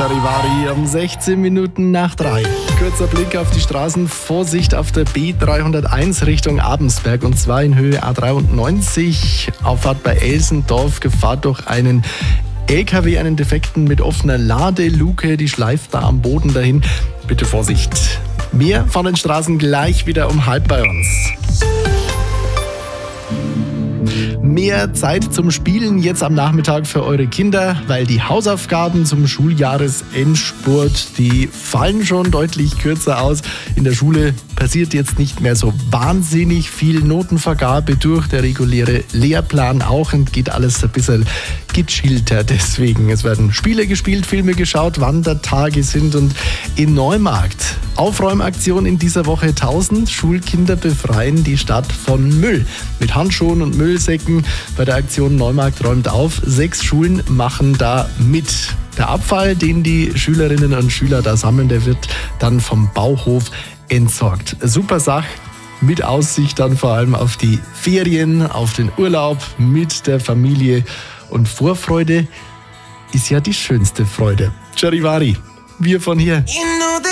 Charivari um 16 Minuten nach 3. Kurzer Blick auf die Straßen. Vorsicht auf der B301 Richtung Abensberg und zwar in Höhe A93. Auffahrt bei Elsendorf. Gefahr durch einen LKW, einen Defekten mit offener Ladeluke. Die schleift da am Boden dahin. Bitte Vorsicht. Mehr von den Straßen gleich wieder um 12 bei uns. Mehr Zeit zum Spielen jetzt am Nachmittag für eure Kinder, weil die Hausaufgaben zum Schuljahresendspurt, die fallen schon deutlich kürzer aus. In der Schule passiert jetzt nicht mehr so wahnsinnig viel. Notenvergabe durch, der reguläre Lehrplan auch und geht alles ein bisschen gechillter. Deswegen, es werden Spiele gespielt, Filme geschaut, Wandertage sind und in Neumarkt. Aufräumaktion in dieser Woche: 1000 Schulkinder befreien die Stadt von Müll. Mit Handschuhen und Müllsäcken bei der Aktion Neumarkt räumt auf. 6 Schulen machen da mit. Der Abfall, den die Schülerinnen und Schüler da sammeln, der wird dann vom Bauhof entsorgt. Super Sache, mit Aussicht dann vor allem auf die Ferien, auf den Urlaub mit der Familie. Und Vorfreude ist ja die schönste Freude. Charivari, wir von hier.